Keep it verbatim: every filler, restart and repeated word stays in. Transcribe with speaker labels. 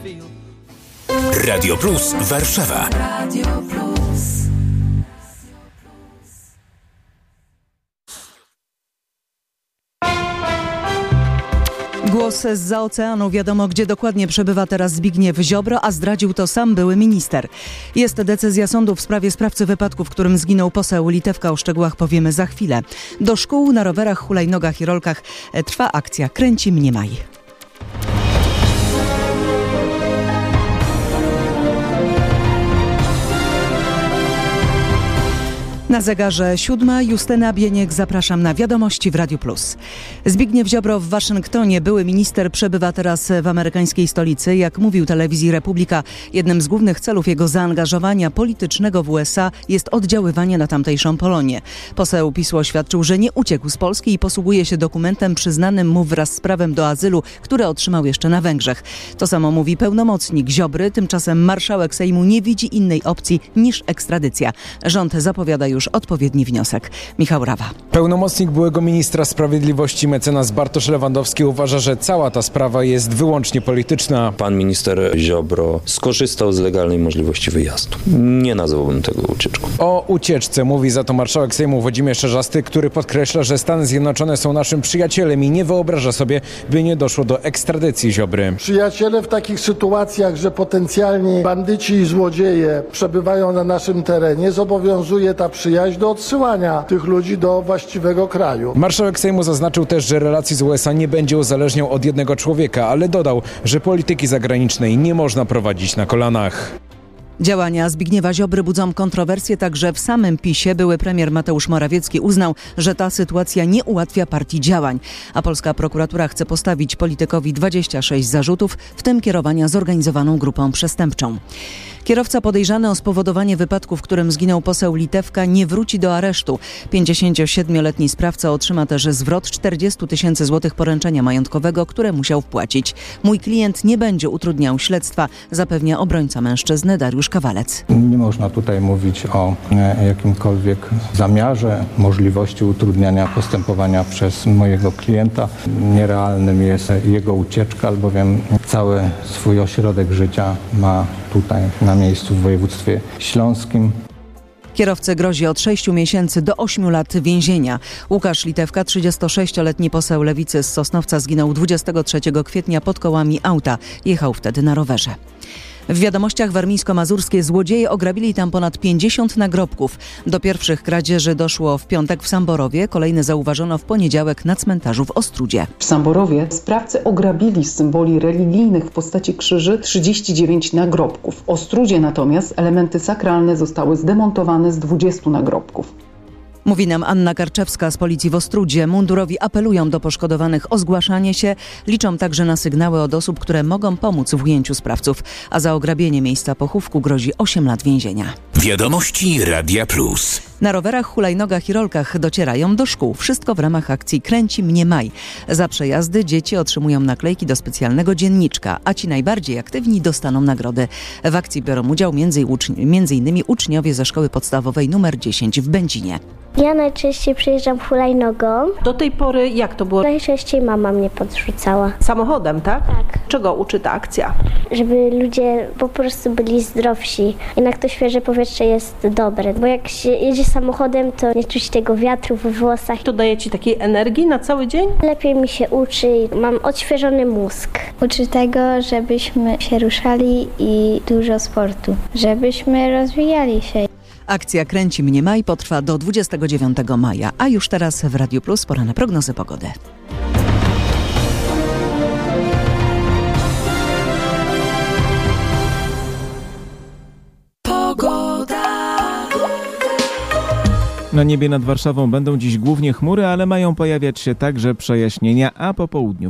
Speaker 1: Radio Plus Warszawa. Radio Plus.
Speaker 2: Głos zza oceanu. Wiadomo, gdzie dokładnie przebywa teraz Zbigniew Ziobro, a zdradził to sam były minister. Jest decyzja sądu w sprawie sprawcy wypadku, w którym zginął poseł Litewka. O szczegółach powiemy za chwilę. Do szkół na rowerach, hulajnogach i rolkach trwa akcja Kręci mnie maj. Na zegarze siódma. Justyna Bieniek, zapraszam na Wiadomości w Radiu Plus. Zbigniew Ziobro w Waszyngtonie, były minister, przebywa teraz w amerykańskiej stolicy. Jak mówił telewizji Republika, jednym z głównych celów jego zaangażowania politycznego w U S A jest oddziaływanie na tamtejszą Polonię. Poseł PiS-u oświadczył, że nie uciekł z Polski i posługuje się dokumentem przyznanym mu wraz z prawem do azylu, które otrzymał jeszcze na Węgrzech. To samo mówi pełnomocnik Ziobry. Tymczasem marszałek Sejmu nie widzi innej opcji niż ekstradycja. Rząd zapowiada już odpowiedni wniosek. Michał Rawa.
Speaker 3: Pełnomocnik byłego ministra sprawiedliwości mecenas Bartosz Lewandowski uważa, że cała ta sprawa jest wyłącznie polityczna.
Speaker 4: Pan minister Ziobro skorzystał z legalnej możliwości wyjazdu. Nie nazwałbym tego ucieczką.
Speaker 3: O ucieczce mówi za to marszałek Sejmu Włodzimierz Czarzasty, który podkreśla, że Stany Zjednoczone są naszym przyjacielem i nie wyobraża sobie, by nie doszło do ekstradycji Ziobry.
Speaker 5: Przyjaciele w takich sytuacjach, że potencjalni bandyci i złodzieje przebywają na naszym terenie, zobowiązuje ta przyjaźń do odsyłania tych ludzi do właściwego kraju.
Speaker 3: Marszałek Sejmu zaznaczył też, że relacji z U S A nie będzie uzależniał od jednego człowieka, ale dodał, że polityki zagranicznej nie można prowadzić na kolanach.
Speaker 2: Działania Zbigniewa Ziobry budzą kontrowersje także w samym PiS-ie. Były premier Mateusz Morawiecki uznał, że ta sytuacja nie ułatwia partii działań, a polska prokuratura chce postawić politykowi dwadzieścia sześć zarzutów, w tym kierowania zorganizowaną grupą przestępczą. Kierowca podejrzany o spowodowanie wypadku, w którym zginął poseł Litewka, nie wróci do aresztu. pięćdziesięciosiedmioletni sprawca otrzyma też zwrot czterdzieści tysięcy złotych poręczenia majątkowego, które musiał wpłacić. Mój klient nie będzie utrudniał śledztwa, zapewnia obrońca mężczyzny Dariusz Kawalec.
Speaker 6: Nie można tutaj mówić o jakimkolwiek zamiarze, możliwości utrudniania postępowania przez mojego klienta. Nierealnym jest jego ucieczka, albowiem cały swój ośrodek życia ma tutaj na miejscu w województwie śląskim.
Speaker 2: Kierowcy grozi od sześciu miesięcy do ośmiu lat więzienia. Łukasz Litewka, trzydziestosześcioletni poseł Lewicy z Sosnowca, zginął dwudziestego trzeciego kwietnia pod kołami auta. Jechał wtedy na rowerze. W Wiadomościach warmińsko-mazurskie złodzieje ograbili tam ponad pięćdziesiąt nagrobków. Do pierwszych kradzieży doszło w piątek w Samborowie, kolejne zauważono w poniedziałek na cmentarzu w Ostródzie.
Speaker 7: W Samborowie sprawcy ograbili z symboli religijnych w postaci krzyży trzydzieści dziewięć nagrobków. W Ostródzie natomiast elementy sakralne zostały zdemontowane z dwudziestu nagrobków.
Speaker 2: Mówi nam Anna Karczewska z policji w Ostródzie. Mundurowi apelują do poszkodowanych o zgłaszanie się. Liczą także na sygnały od osób, które mogą pomóc w ujęciu sprawców. A za ograbienie miejsca pochówku grozi osiem lat więzienia.
Speaker 1: Wiadomości Radia Plus.
Speaker 2: Na rowerach, hulajnogach i rolkach docierają do szkół. Wszystko w ramach akcji Kręci mnie maj. Za przejazdy dzieci otrzymują naklejki do specjalnego dzienniczka, a ci najbardziej aktywni dostaną nagrody. W akcji biorą udział między innymi uczniowie ze szkoły podstawowej numer dziesięć w Będzinie.
Speaker 8: Ja najczęściej przyjeżdżam hulajnogą.
Speaker 9: Do tej pory jak to było?
Speaker 8: Najczęściej mama mnie podrzucała.
Speaker 9: Samochodem, tak?
Speaker 8: Tak.
Speaker 9: Czego uczy ta akcja?
Speaker 8: Żeby ludzie po prostu byli zdrowsi. Jednak to świeże powietrze jest dobre, bo jak się jedzie samochodem, to nie czuć tego wiatru we włosach.
Speaker 9: To daje ci takiej energii na cały dzień?
Speaker 8: Lepiej mi się uczy i mam odświeżony mózg.
Speaker 10: Uczy tego, żebyśmy się ruszali i dużo sportu, żebyśmy rozwijali się.
Speaker 2: Akcja Kręci mnie maj potrwa do dwudziestego dziewiątego maja, a już teraz w Radiu Plus pora na prognozę pogody.
Speaker 11: Na niebie nad Warszawą będą dziś głównie chmury, ale mają pojawiać się także przejaśnienia, a po południu